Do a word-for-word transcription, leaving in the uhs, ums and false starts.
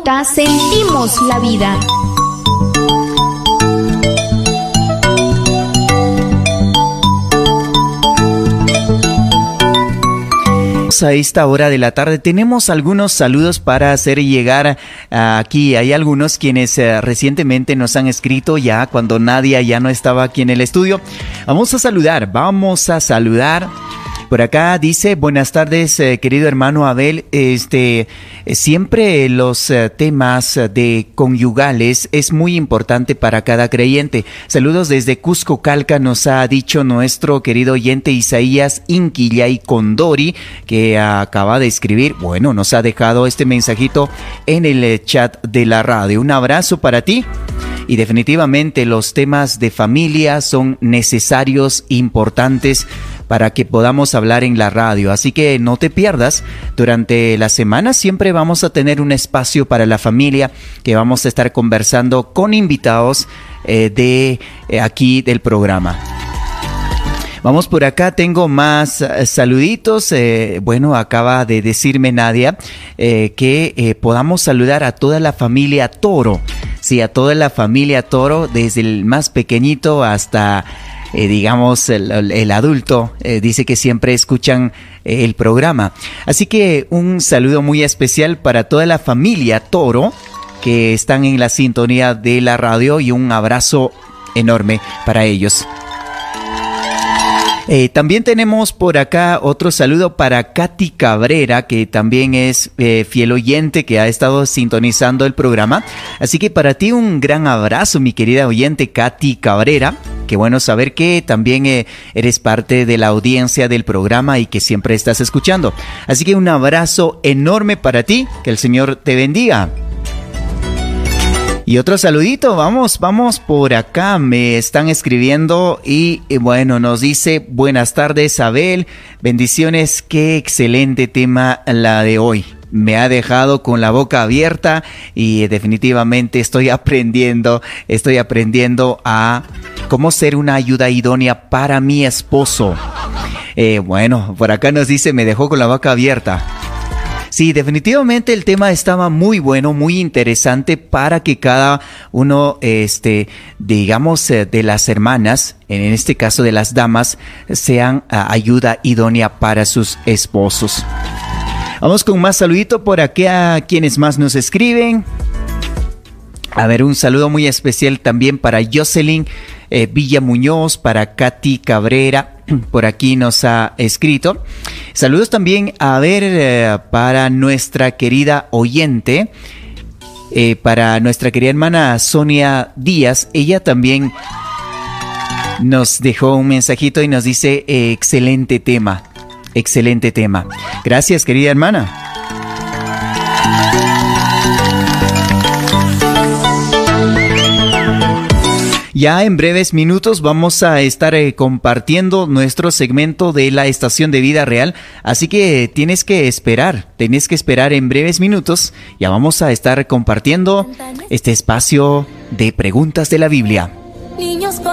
Bogotá sentimos la vida. A esta hora de la tarde tenemos algunos saludos para hacer llegar aquí. Hay algunos quienes uh, recientemente nos han escrito ya cuando Nadia ya no estaba aquí en el estudio. Vamos a saludar, vamos a saludar. Por acá dice, buenas tardes, eh, querido hermano Abel. Este, eh, siempre los eh, temas de conyugales es muy importante para cada creyente. Saludos desde Cusco, Calca, nos ha dicho nuestro querido oyente Isaías Inquillay Condori, que acaba de escribir, bueno, nos ha dejado este mensajito en el chat de la radio. Un abrazo para ti. Y definitivamente los temas de familia son necesarios, importantes para que podamos hablar en la radio. Así que no te pierdas, durante la semana siempre vamos a tener un espacio para la familia que vamos a estar conversando con invitados eh, de eh, aquí del programa. Vamos por acá, tengo más uh, saluditos. Eh, bueno, acaba de decirme Nadia eh, que eh, podamos saludar a toda la familia Toro. Sí, a toda la familia Toro, desde el más pequeñito hasta, eh, digamos, el, el adulto. Eh, dice que siempre escuchan eh, el programa. Así que un saludo muy especial para toda la familia Toro que están en la sintonía de la radio y un abrazo enorme para ellos. Eh, también tenemos por acá otro saludo para Katy Cabrera, que también es eh, fiel oyente, que ha estado sintonizando el programa. Así que para ti un gran abrazo, mi querida oyente Katy Cabrera. Qué bueno saber que también eh, eres parte de la audiencia del programa y que siempre estás escuchando. Así que un abrazo enorme para ti, que el Señor te bendiga. Y otro saludito, vamos, vamos por acá, me están escribiendo y, y bueno, nos dice, buenas tardes Abel, bendiciones, qué excelente tema la de hoy. Me ha dejado con la boca abierta y definitivamente estoy aprendiendo, estoy aprendiendo a cómo ser una ayuda idónea para mi esposo. Eh, bueno, por acá nos dice, me dejó con la boca abierta. Sí, definitivamente el tema estaba muy bueno, muy interesante para que cada uno, este, digamos, de las hermanas, en este caso de las damas, sean ayuda idónea para sus esposos. Vamos con más saludito por aquí a quienes más nos escriben. A ver, un saludo muy especial también para Jocelyn eh, Villa Muñoz, para Katy Cabrera. Por aquí nos ha escrito. Saludos también a ver eh, para nuestra querida oyente, eh, para nuestra querida hermana Sonia Díaz. Ella también nos dejó un mensajito y nos dice eh, excelente tema, excelente tema. Gracias, querida hermana. Ya en breves minutos vamos a estar eh, compartiendo nuestro segmento de la Estación de Vida Real, así que tienes que esperar, tienes que esperar en breves minutos. Ya vamos a estar compartiendo este espacio de preguntas de la Biblia.